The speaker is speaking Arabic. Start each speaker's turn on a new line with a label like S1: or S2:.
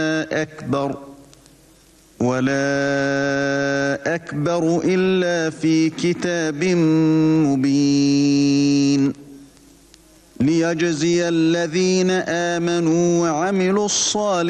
S1: ولا أكبر إلا في كتاب مبين ليجزي الذين آمنوا وعملوا الصالحات